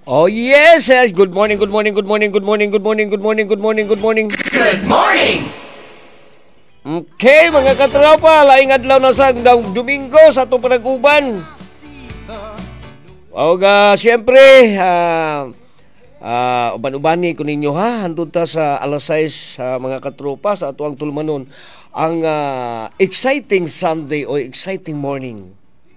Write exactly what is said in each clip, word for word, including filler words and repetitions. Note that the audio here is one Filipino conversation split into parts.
Oh yes, yes. Good morning, good morning, good morning, good morning, good morning, good morning, good morning, good morning. Good morning! Okay, mga katropa, laing adlaw na sa Domingo sa atong panag-uban. O ga, siyempre, ah, ah, uban-ubani ko ninyo ha, handun ta sa alas sais sa mga katropa sa atuang tulmanon ang ah, exciting Sunday o exciting morning.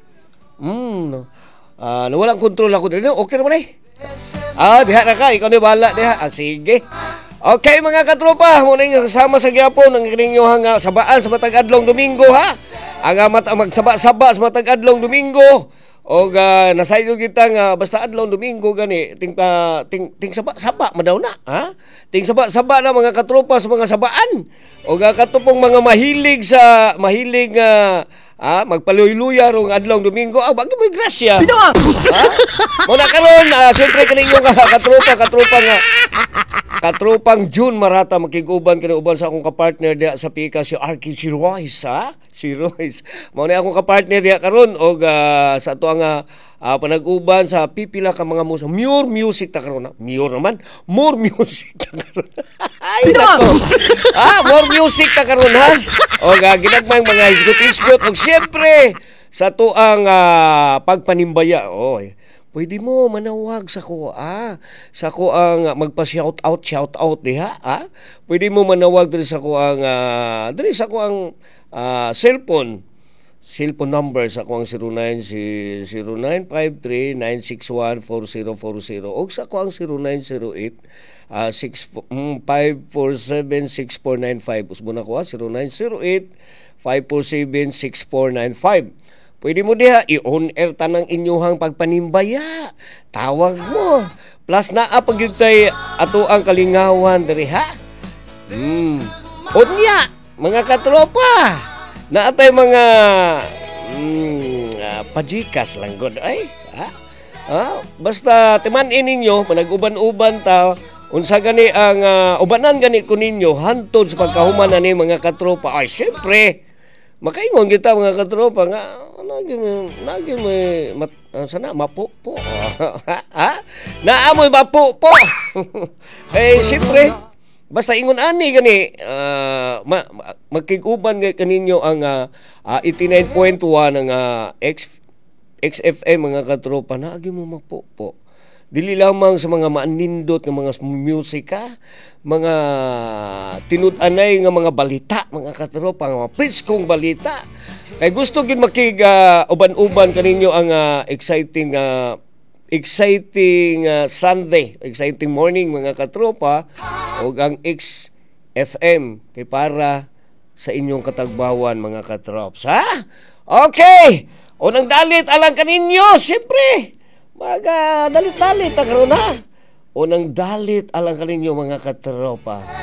Hmm, ah, nawalang kontrol ako din. Okay naman eh. Ah, diha na ka. Ikaw na bala diha. Ah, sige. Okay, mga katropa. Muna yung kasama sa gyapon ang kaninyong hanga sabaan sa matag-adlong Domingo, ha? Ang amat ang magsaba-saba sa matag-adlong Domingo. O uh, nasaydo kita nga basta adlong Domingo gani ting uh, ting ting saba-saba madaw na, ha? Ting saba-saba na mga katropa sa mga sabaan. O uh, katupong mga mahilig sa mahilig nga uh, ah, magpaluy-luya rong adlong Domingo. Ah, bagi mo grasya. Binawa! Ha? Muna karon, uh, siyempre kaninyong uh, katropa, katropa nga katropang June Marata makiguban kini uban sa akong kapartner diha sa pika si Arky si Royce, ha? Si Royce. Mao ni akong kapartner diha karon og uh, sa ato nga uh, panag-uban sa pipila ka mga musa. More music ta karon. More naman. More music ta karon. Ay nako. Ah, more music ta karon ha. Og uh, ginagmayng mga isgot-isgot og siyempre sa tuang uh, pagpanimbaya. Oy. Pwede mo manawag sa ko, ah. Sa ko ang magpa-shout out, shout out diha, ah. Pwede mo manawag diri sa ko ang uh, diri sa ko ang uh, cellphone. Cellphone number sa ko ang zero nine zero nine five three nine six one four zero four zero o sa ko ang zero nine zero eight five four seven six four nine five. Usbo na ko, ah, zero nine zero eight five four seven six four nine five. Pwede mo diha i-on air tanang inyuhang pagpanimbaya. Tawag mo. Plus naa pagyudtay ato ang kalingawan diri ha. Hmm. Unya, mga katropa. Naatay mga mm, uh, pajikas lang god ay. Ha? Ah, basta timan-in ninyo manag-uban-uban ta unsa gani ang uh, ubanan gani ko ninyo hantod sa pagkahuman ani mga katropa. Ay syempre makaingon kita mga katropa nga nagi mo nagi mo mat uh, sana mapupo ha naamoy mapupo eh siyempre basta ingon ani gani uh, ma, ma, magkiguban kay kaninyo ang uh, uh, eighty-nine point one ang uh, X X F M mga katropa nagi mo mapupo dili lamang sa mga maanindot nga mga musika, mga tinud-anay nga mga balita, mga katropa, mga preskong balita. Kay gusto gid makig uh, uban-uban kaninyo ang uh, exciting uh, exciting uh, Sunday, exciting morning mga katropa ug ang X F M kay para sa inyong katagbawan mga katrops, ha? Okay. Unang dalit alang kaninyo, siyempre. Maga dalit-dalit ang karon ha. Unang dalit alang kaninyo mga katropa.